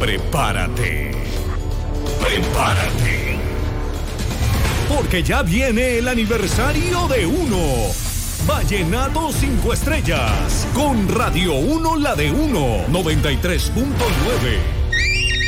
prepárate. Prepárate. Porque ya viene el aniversario de Uno. Vallenato 5 estrellas. Con Radio 1, la de 1, 93.9.